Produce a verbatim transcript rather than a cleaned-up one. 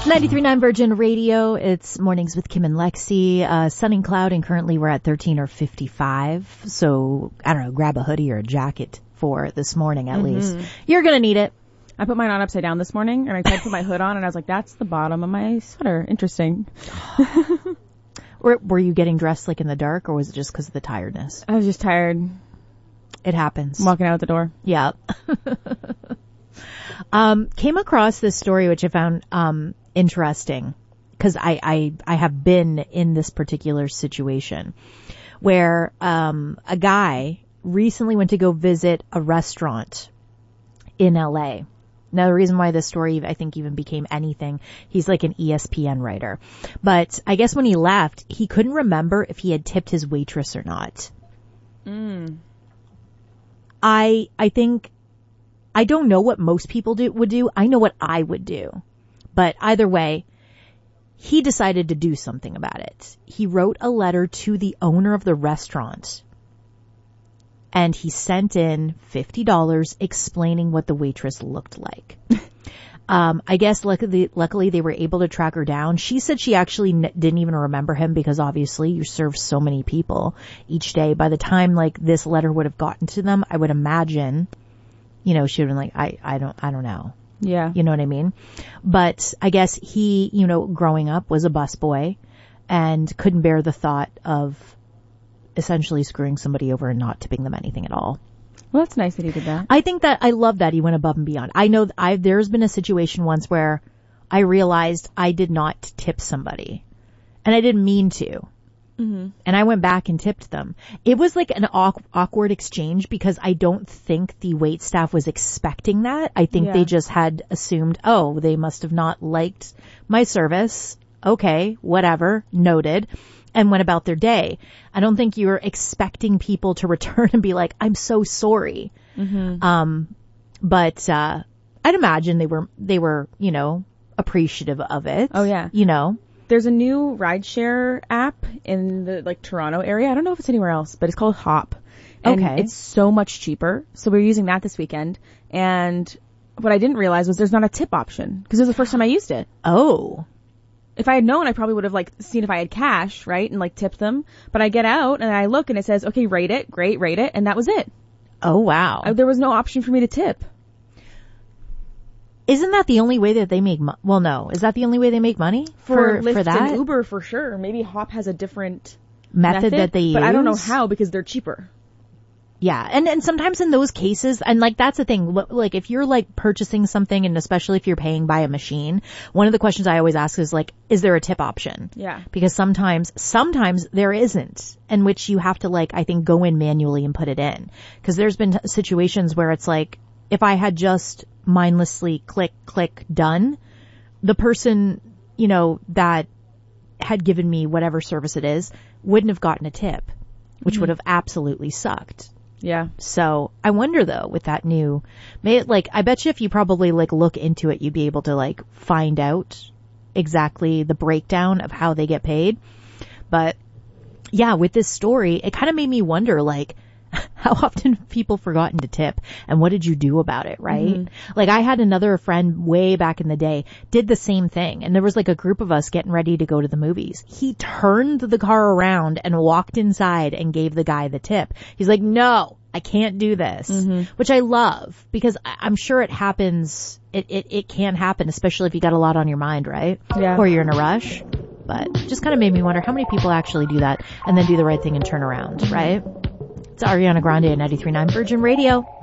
ninety-three point nine Virgin Radio. It's Mornings with Kim and Lexi. Uh, sun and cloud, and currently we're at thirteen or fifty-five. So, I don't know, grab a hoodie or a jacket for this morning at mm-hmm. least. You're going to need it. I put mine on upside down this morning, and I tried to put my hood on, and I was like, that's the bottom of my sweater. Interesting. Were, were you getting dressed like in the dark, or was it just because of the tiredness? I was just tired. It happens. I'm walking out the door. Yeah. um, came across this story, which I found um, interesting, because I, I, I have been in this particular situation where um, a guy recently went to go visit a restaurant in L A. Now, the reason why this story, I think, even became anything, he's like an E S P N writer. But I guess when he left, he couldn't remember if he had tipped his waitress or not. Mm. I, I think, I don't know what most people do, would do. I know what I would do. But either way, he decided to do something about it. He wrote a letter to the owner of the restaurant, and he sent in fifty dollars explaining what the waitress looked like. um, I guess luckily, luckily they were able to track her down. She said she actually n- didn't even remember him, because obviously you serve so many people each day. By the time like this letter would have gotten to them, I would imagine, you know, she would have been like, I, I don't, I don't know. Yeah. You know what I mean? But I guess he, you know, growing up was a busboy and couldn't bear the thought of essentially screwing somebody over and not tipping them anything at all. Well, that's nice that he did that. I think that I love that he went above and beyond. I know I there's been a situation once where I realized I did not tip somebody, and I didn't mean to. Mm-hmm. And I went back and tipped them. It was like an awk- awkward exchange, because I don't think the wait staff was expecting that. I think yeah. they just had assumed, oh, they must have not liked my service. Okay, whatever, noted. And went about their day. I don't think you're expecting people to return and be like, I'm so sorry. Mm-hmm. Um, but, uh, I'd imagine they were, they were, you know, appreciative of it. Oh, yeah. You know, there's a new rideshare app in the, like, Toronto area. I don't know if it's anywhere else, but it's called Hop. And okay. It's so much cheaper. So we were using that this weekend. And what I didn't realize was there's not a tip option, because it was the first time I used it. Oh. If I had known, I probably would have, like, seen if I had cash, right, and, like, tipped them. But I get out, and I look, and it says, okay, rate it, great, rate it, and that was it. Oh, wow. I, there was no option for me to tip. Isn't that the only way that they make money? Well, no. Is that the only way they make money? For, for Lyft for that? and Uber, for sure. Maybe Hop has a different method, method that they use. But I don't know how, because they're cheaper. Yeah, and and sometimes in those cases, and like that's the thing, like if you're like purchasing something, and especially if you're paying by a machine, one of the questions I always ask is like, is there a tip option? Yeah. Because sometimes, sometimes there isn't, in which you have to like, I think, go in manually and put it in. Because there's been situations where it's like, if I had just mindlessly click, click, done, the person, you know, that had given me whatever service it is wouldn't have gotten a tip, which mm-hmm. would have absolutely sucked. Yeah. So I wonder though, with that new, may it like, I bet you if you probably like look into it, you'd be able to like find out exactly the breakdown of how they get paid. But yeah, with this story, it kind of made me wonder like, how often have people forgotten to tip, and what did you do about it, right? Mm-hmm. Like I had another friend way back in the day did the same thing, and there was like a group of us getting ready to go to the movies. He turned the car around and walked inside and gave the guy the tip. He's like, no, I can't do this, mm-hmm. which I love, because I'm sure it happens. It, it, it can happen, especially if you got a lot on your mind, right? Yeah. Or you're in a rush. But it just kind of made me wonder how many people actually do that and then do the right thing and turn around, right? It's Ariana Grande at ninety-three point nine Virgin Radio.